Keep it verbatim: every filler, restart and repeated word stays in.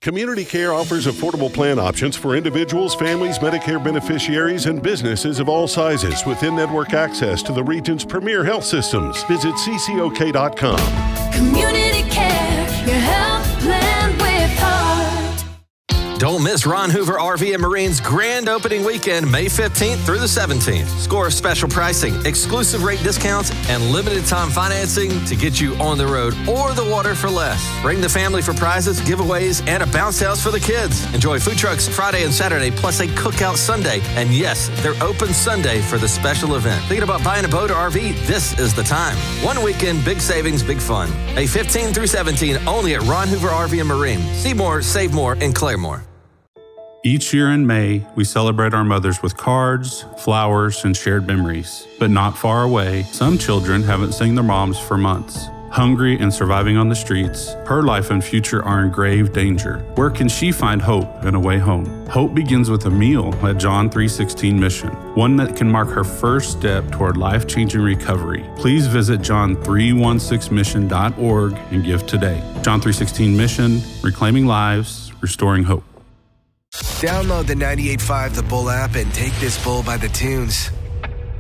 Community Care offers affordable plan options for individuals, families, Medicare beneficiaries, and businesses of all sizes with in-network access to the region's premier health systems. Visit C C O K dot com. Community Care, your health plan with heart. Don't miss Ron Hoover R V and Marine's grand opening weekend, May fifteenth through the seventeenth. Score special pricing, exclusive rate discounts, and limited time financing to get you on the road or the water for less. Bring the family for prizes, giveaways, and a bounce house for the kids. Enjoy food trucks Friday and Saturday, plus a cookout Sunday. And yes, they're open Sunday for the special event. Thinking about buying a boat or R V? This is the time. One weekend, big savings, big fun. May fifteenth through seventeenth, only at Ron Hoover R V and Marine. See more, save more in Claremore. Each year in May, we celebrate our mothers with cards, flowers, and shared memories. But not far away, some children haven't seen their moms for months. Hungry and surviving on the streets, her life and future are in grave danger. Where can she find hope and a way home? Hope begins with a meal at John three sixteen Mission, one that can mark her first step toward life-changing recovery. Please visit john three sixteen mission dot org and give today. John three sixteen Mission, reclaiming lives, restoring hope. Download the ninety-eight point five The Bull app and take this bull by the tunes.